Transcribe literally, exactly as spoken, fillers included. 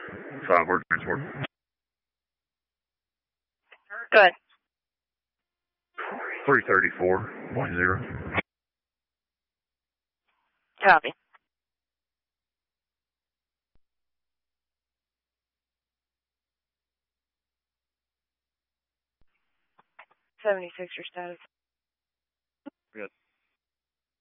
Cyber transport. Good. three thirty-four, one zero. Copy. seventy-six, your status. Good.